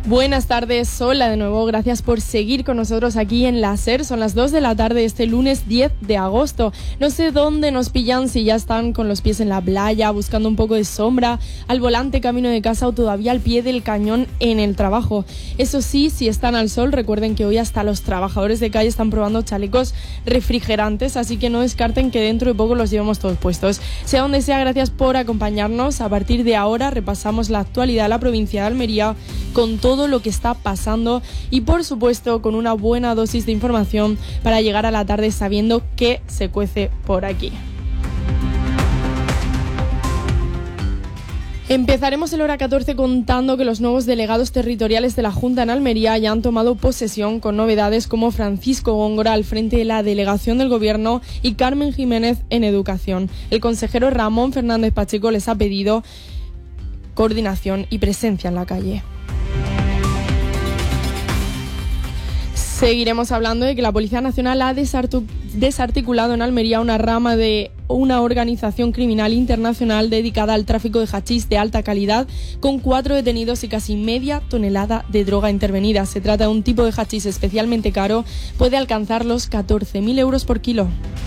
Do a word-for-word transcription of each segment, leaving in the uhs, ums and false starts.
Buenas tardes, hola de nuevo, gracias por seguir con nosotros aquí en la SER. Son las dos de la tarde este lunes diez de agosto. No sé dónde nos pillan, si ya están con los pies en la playa, buscando un poco de sombra, al volante camino de casa o todavía al pie del cañón en el trabajo. Eso sí, si están al sol, recuerden que hoy hasta los trabajadores de calle están probando chalecos refrigerantes, así que no descarten que dentro de poco los llevemos todos puestos. Sea donde sea, gracias por acompañarnos. A partir de ahora repasamos la actualidad de la provincia de Almería con todo todo lo que está pasando y por supuesto con una buena dosis de información para llegar a la tarde sabiendo qué se cuece por aquí. Empezaremos el hora catorce contando que los nuevos delegados territoriales de la Junta en Almería ya han tomado posesión, con novedades como Francisco Góngora al frente de la delegación del Gobierno y Carmen Jiménez en Educación. El consejero Ramón Fernández Pacheco les ha pedido coordinación y presencia en la calle. Seguiremos hablando de que la Policía Nacional ha desarticulado en Almería una rama de una organización criminal internacional dedicada al tráfico de hachís de alta calidad, con cuatro detenidos y casi media tonelada de droga intervenida. Se trata de un tipo de hachís especialmente caro, puede alcanzar los catorce mil euros por kilo.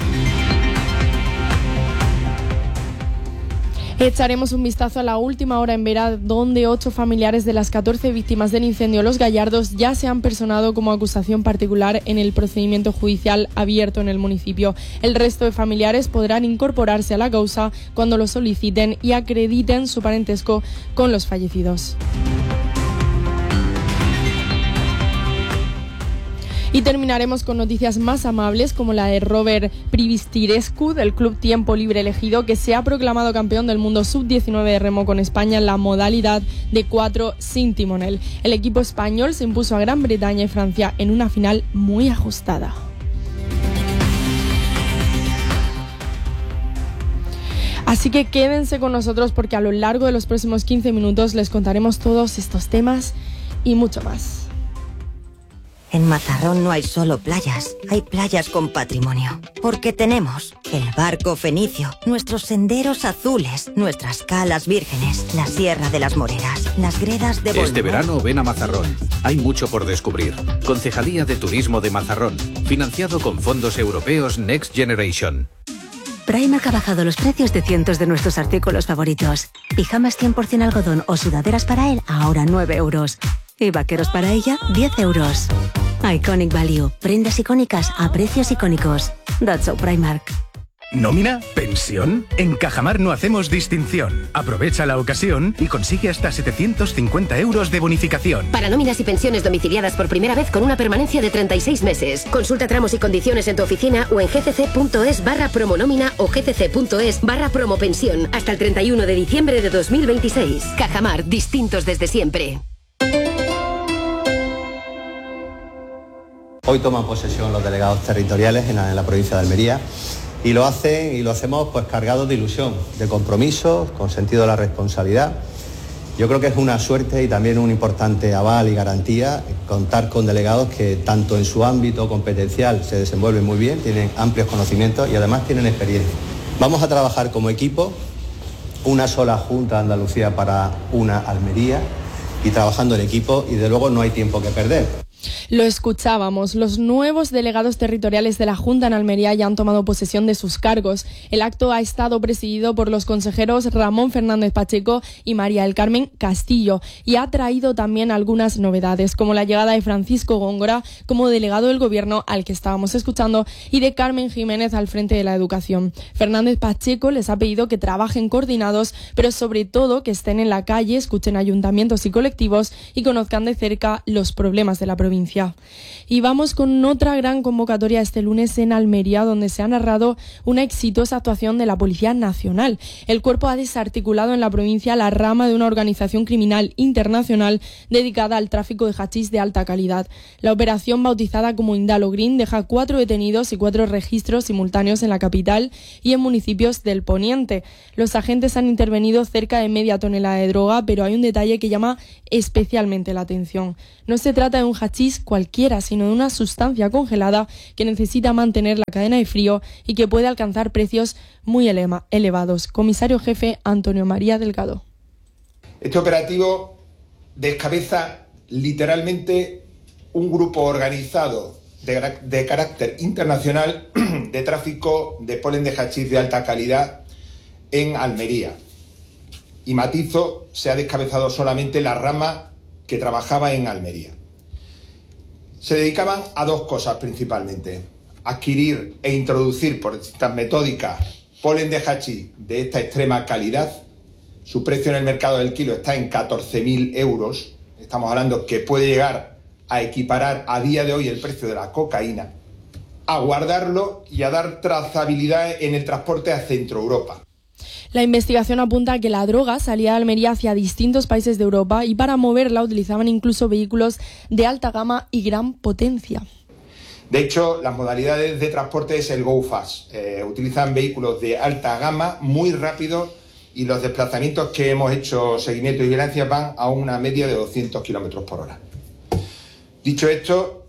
Echaremos un vistazo a la última hora en Vera, donde ocho familiares de las catorce víctimas del incendio Los Gallardos ya se han personado como acusación particular en el procedimiento judicial abierto en el municipio. El resto de familiares podrán incorporarse a la causa cuando lo soliciten y acrediten su parentesco con los fallecidos. Y terminaremos con noticias más amables, como la de Robert Privistirescu del Club Tiempo Libre Elegido, que se ha proclamado campeón del mundo sub diecinueve de remo con España en la modalidad de cuatro sin timonel. El equipo español se impuso a Gran Bretaña y Francia en una final muy ajustada. Así que quédense con nosotros porque a lo largo de los próximos quince minutos les contaremos todos estos temas y mucho más. En Mazarrón no hay solo playas, hay playas con patrimonio. Porque tenemos el Barco Fenicio, nuestros senderos azules, nuestras calas vírgenes, la Sierra de las Moreras, las gredas de Bolmón. Este verano ven a Mazarrón. Hay mucho por descubrir. Concejalía de Turismo de Mazarrón, financiado con fondos europeos Next Generation. Primark ha bajado los precios de cientos de nuestros artículos favoritos. Pijamas cien por ciento algodón o sudaderas para él, ahora nueve euros. Y vaqueros para ella, diez euros. Iconic Value. Prendas icónicas a precios icónicos. That's so Primark. ¿Nómina? ¿Pensión? En Cajamar no hacemos distinción. Aprovecha la ocasión y consigue hasta setecientos cincuenta euros de bonificación. Para nóminas y pensiones domiciliadas por primera vez con una permanencia de treinta y seis meses. Consulta tramos y condiciones en tu oficina o en gcc.es barra promonómina o gcc.es barra promopensión. Hasta el treinta y uno de diciembre de dos mil veintiséis. Cajamar, distintos desde siempre. Hoy toman posesión los delegados territoriales en la, en la provincia de Almería y lo hacen y lo hacemos pues cargados de ilusión, de compromiso, con sentido de la responsabilidad. Yo creo que es una suerte y también un importante aval y garantía contar con delegados que tanto en su ámbito competencial se desenvuelven muy bien, tienen amplios conocimientos y además tienen experiencia. Vamos a trabajar como equipo, una sola Junta de Andalucía para una Almería y trabajando en equipo y de luego no hay tiempo que perder. Lo escuchábamos, los nuevos delegados territoriales de la Junta en Almería ya han tomado posesión de sus cargos. El acto ha estado presidido por los consejeros Ramón Fernández Pacheco y María del Carmen Castillo y ha traído también algunas novedades, como la llegada de Francisco Góngora como delegado del Gobierno al que estábamos escuchando y de Carmen Jiménez al frente de la Educación. Fernández Pacheco les ha pedido que trabajen coordinados, pero sobre todo que estén en la calle, escuchen ayuntamientos y colectivos y conozcan de cerca los problemas de la provincia. Y vamos con otra gran convocatoria este lunes en Almería, donde se ha narrado una exitosa actuación de la Policía Nacional. El cuerpo ha desarticulado en la provincia la rama de una organización criminal internacional dedicada al tráfico de hachís de alta calidad. La operación, bautizada como Indalo Green, deja cuatro detenidos y cuatro registros simultáneos en la capital y en municipios del Poniente. Los agentes han intervenido cerca de media tonelada de droga, pero hay un detalle que llama especialmente la atención. No se trata de un hachís cualquiera, sino de una sustancia congelada que necesita mantener la cadena de frío y que puede alcanzar precios muy eleva- elevados. Comisario jefe Antonio María Delgado. Este operativo descabeza literalmente un grupo organizado de, de carácter internacional de tráfico de polen de hachís de alta calidad en Almería. Y matizo, se ha descabezado solamente la rama que trabajaba en Almería. Se dedicaban a dos cosas principalmente: adquirir e introducir por distintas metódicas polen de hachís de esta extrema calidad. Su precio en el mercado del kilo está en catorce mil euros. Estamos hablando que puede llegar a equiparar a día de hoy el precio de la cocaína. A guardarlo y a dar trazabilidad en el transporte a Centro Europa. La investigación apunta a que la droga salía de Almería hacia distintos países de Europa y para moverla utilizaban incluso vehículos de alta gama y gran potencia. De hecho, las modalidades de transporte es el Go Fast. Eh, utilizan vehículos de alta gama, muy rápidos, y los desplazamientos que hemos hecho seguimiento y vigilancia van a una media de doscientos kilómetros por hora. Dicho esto,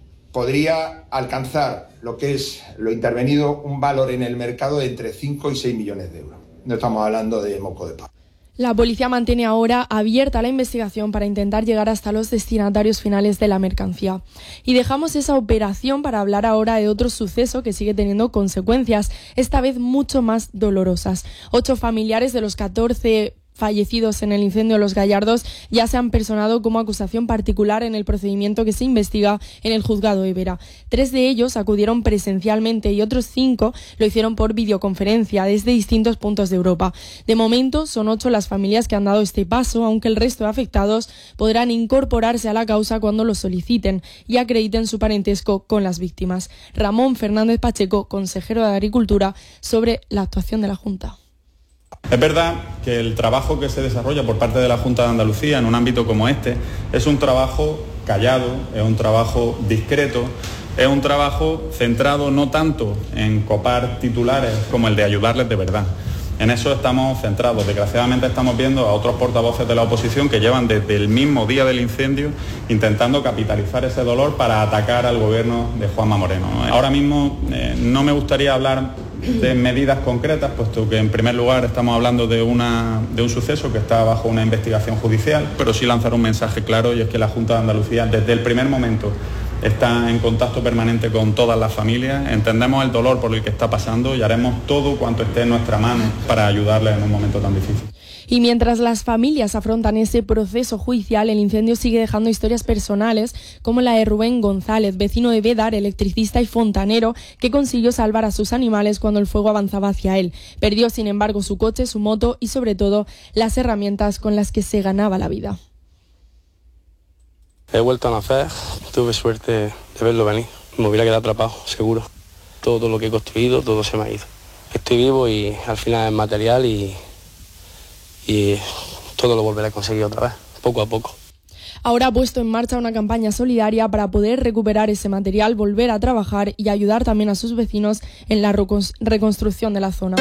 podría alcanzar lo que es lo intervenido un valor en el mercado de entre cinco y seis millones de euros. No estamos hablando de moco de pavo. La policía mantiene ahora abierta la investigación para intentar llegar hasta los destinatarios finales de la mercancía. Y dejamos esa operación para hablar ahora de otro suceso que sigue teniendo consecuencias, esta vez mucho más dolorosas. Ocho familiares de los catorce fallecidos en el incendio de Los Gallardos ya se han personado como acusación particular en el procedimiento que se investiga en el juzgado de Vera. Tres de ellos acudieron presencialmente y otros cinco lo hicieron por videoconferencia desde distintos puntos de Europa. De momento son ocho las familias que han dado este paso, aunque el resto de afectados podrán incorporarse a la causa cuando lo soliciten y acrediten su parentesco con las víctimas. Ramón Fernández Pacheco, consejero de Agricultura, sobre la actuación de la Junta. Es verdad que el trabajo que se desarrolla por parte de la Junta de Andalucía en un ámbito como este es un trabajo callado, es un trabajo discreto, es un trabajo centrado no tanto en copar titulares como el de ayudarles de verdad. En eso estamos centrados. Desgraciadamente estamos viendo a otros portavoces de la oposición que llevan desde el mismo día del incendio intentando capitalizar ese dolor para atacar al gobierno de Juanma Moreno. Ahora mismo eh, no me gustaría hablar de medidas concretas, puesto que en primer lugar estamos hablando de, una, de un suceso que está bajo una investigación judicial, pero sí lanzar un mensaje claro, y es que la Junta de Andalucía desde el primer momento está en contacto permanente con todas las familias, entendemos el dolor por el que está pasando y haremos todo cuanto esté en nuestra mano para ayudarles en un momento tan difícil. Y mientras las familias afrontan ese proceso judicial, el incendio sigue dejando historias personales, como la de Rubén González, vecino de Bédar, electricista y fontanero, que consiguió salvar a sus animales cuando el fuego avanzaba hacia él. Perdió, sin embargo, su coche, su moto y, sobre todo, las herramientas con las que se ganaba la vida. He vuelto a nacer, tuve suerte de verlo venir. Me hubiera quedado atrapado, seguro. Todo lo que he construido, todo se me ha ido. Estoy vivo y al final es material y... y todo lo volveré a conseguir otra vez, poco a poco. Ahora ha puesto en marcha una campaña solidaria para poder recuperar ese material, volver a trabajar y ayudar también a sus vecinos en la reconstrucción de la zona.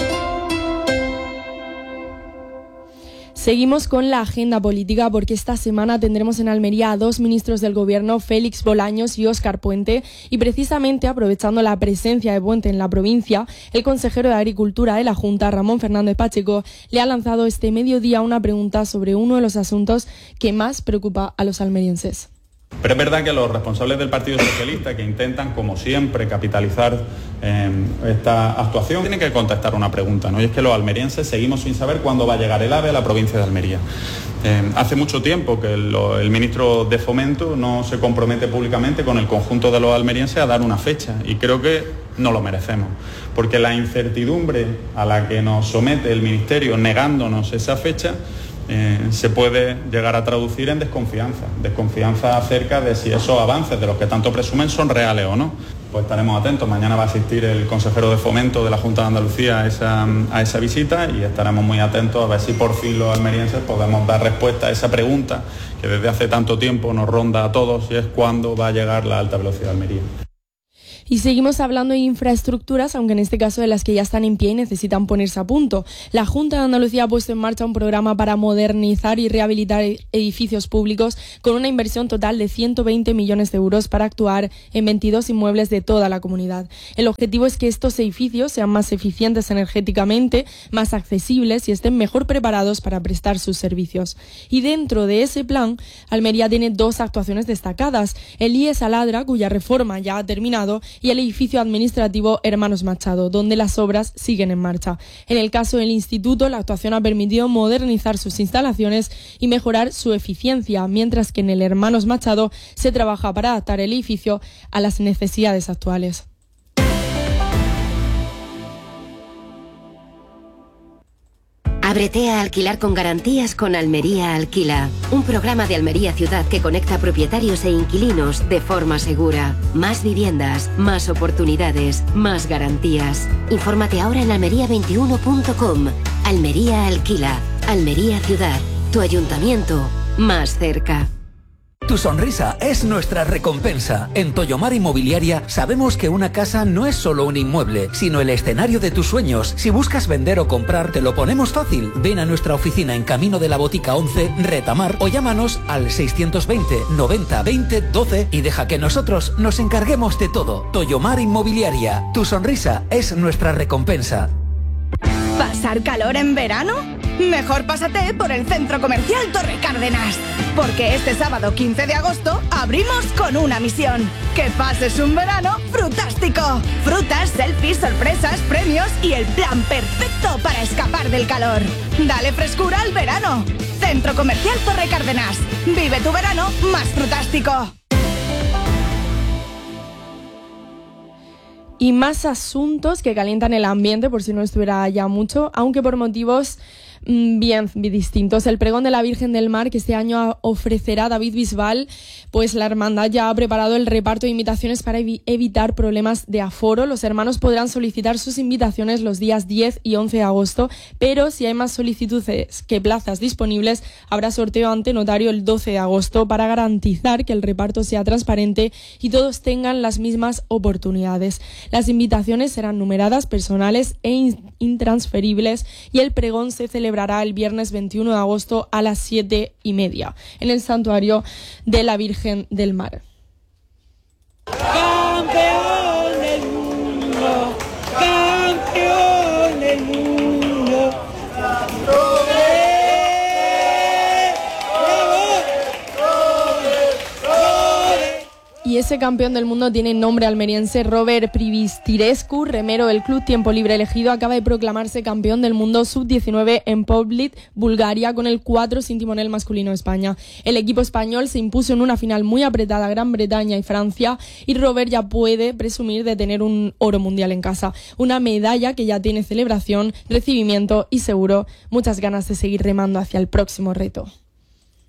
Seguimos con la agenda política porque esta semana tendremos en Almería a dos ministros del Gobierno, Félix Bolaños y Óscar Puente, y precisamente aprovechando la presencia de Puente en la provincia, el consejero de Agricultura de la Junta, Ramón Fernández Pacheco, le ha lanzado este mediodía una pregunta sobre uno de los asuntos que más preocupa a los almerienses. Pero es verdad que los responsables del Partido Socialista, que intentan, como siempre, capitalizar eh, esta actuación, tienen que contestar una pregunta, ¿no? Y es que los almerienses seguimos sin saber cuándo va a llegar el AVE a la provincia de Almería. Eh, hace mucho tiempo que el, el ministro de Fomento no se compromete públicamente con el conjunto de los almerienses a dar una fecha, y creo que no lo merecemos, porque la incertidumbre a la que nos somete el Ministerio negándonos esa fecha Eh, se puede llegar a traducir en desconfianza, desconfianza acerca de si esos avances de los que tanto presumen son reales o no. Pues estaremos atentos, mañana va a asistir el consejero de Fomento de la Junta de Andalucía a esa, a esa visita y estaremos muy atentos a ver si por fin los almerienses podemos dar respuesta a esa pregunta que desde hace tanto tiempo nos ronda a todos, y es cuándo va a llegar la alta velocidad a Almería. Y seguimos hablando de infraestructuras, aunque en este caso de las que ya están en pie y necesitan ponerse a punto. La Junta de Andalucía ha puesto en marcha un programa para modernizar y rehabilitar edificios públicos con una inversión total de ciento veinte millones de euros para actuar en veintidós inmuebles de toda la comunidad. El objetivo es que estos edificios sean más eficientes energéticamente, más accesibles y estén mejor preparados para prestar sus servicios. Y dentro de ese plan, Almería tiene dos actuaciones destacadas: el I E S Aladra, cuya reforma ya ha terminado, y el edificio administrativo Hermanos Machado, donde las obras siguen en marcha. En el caso del instituto, la actuación ha permitido modernizar sus instalaciones y mejorar su eficiencia, mientras que en el Hermanos Machado se trabaja para adaptar el edificio a las necesidades actuales. Ábrete a alquilar con garantías con Almería Alquila, un programa de Almería Ciudad que conecta propietarios e inquilinos de forma segura. Más viviendas, más oportunidades, más garantías. Infórmate ahora en almería veintiuno punto com. Almería Alquila, Almería Ciudad, tu ayuntamiento más cerca. Tu sonrisa es nuestra recompensa. En Toyomar Inmobiliaria sabemos que una casa no es solo un inmueble, sino el escenario de tus sueños. Si buscas vender o comprar, te lo ponemos fácil. Ven a nuestra oficina en Camino de la Botica once, Retamar, o llámanos al seiscientos veinte, noventa, veinte, doce y deja que nosotros nos encarguemos de todo. Toyomar Inmobiliaria. Tu sonrisa es nuestra recompensa. ¿Pasar calor en verano? Mejor pásate por el Centro Comercial Torre Cárdenas, porque este sábado quince de agosto abrimos con una misión: que pases un verano frutástico. Frutas, selfies, sorpresas, premios y el plan perfecto para escapar del calor. Dale frescura al verano. Centro Comercial Torre Cárdenas. Vive tu verano más frutástico. Y más asuntos que calientan el ambiente, por si no estuviera ya mucho, aunque por motivos mmm, bien distintos. El pregón de la Virgen del Mar, que este año ofrecerá David Bisbal, pues la hermandad ya ha preparado el reparto de invitaciones para evi- evitar problemas de aforo. Los hermanos podrán solicitar sus invitaciones los días diez y once de agosto, pero si hay más solicitudes que plazas disponibles, habrá sorteo ante notario el doce de agosto para garantizar que el reparto sea transparente y todos tengan las mismas oportunidades. Las invitaciones serán numeradas, personales e in- intransferibles y el pregón se celebrará el viernes veintiuno de agosto a las siete y media en el santuario de la Virgen del Mar. ¡Campeón del mundo! ¡Campeón del mundo! Y ese campeón del mundo tiene nombre almeriense. Robert Privistirescu, remero del Club Tiempo Libre elegido, acaba de proclamarse campeón del mundo sub diecinueve en Plovdiv, Bulgaria, con el cuatro sin timonel masculino de España. El equipo español se impuso en una final muy apretada a Gran Bretaña y Francia, y Robert ya puede presumir de tener un oro mundial en casa. Una medalla que ya tiene celebración, recibimiento y seguro muchas ganas de seguir remando hacia el próximo reto.